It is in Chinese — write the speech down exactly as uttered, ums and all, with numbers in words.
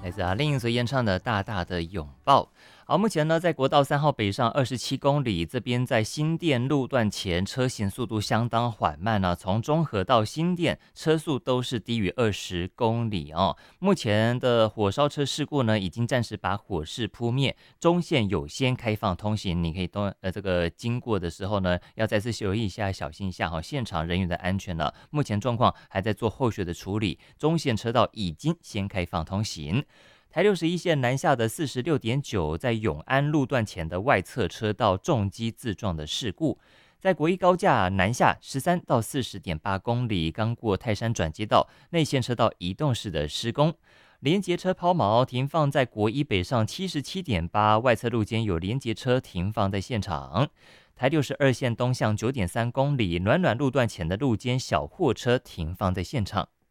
来自阿令所演唱的《大大的拥抱》。好，目前呢，在国道三号北上二十七公里，这边在新店路段前车行速度相当缓慢呢、从中和到新店车速都是低于二十公里哦。目前的火烧车事故呢，已经暂时把火势扑灭，中线有先开放通行，你可以东呃这个经过的时候呢，要再次留意一下，小心一下哈、哦，现场人员的安全了。目前状况还在做后续的处理，中线车道已经先开放通行。台六十一线南下的四十六点九，在永安路段前的外侧车道重机自撞的事故，在国一高架南下十三到四十点八公里，刚过泰山转接道内线车道移动式的施工，连结车抛锚停放在国一北上七十七点八，外侧路肩有连结车停放在现场。台六十二线东向九点三公里，暖暖路段前的路肩小货车停放在现场。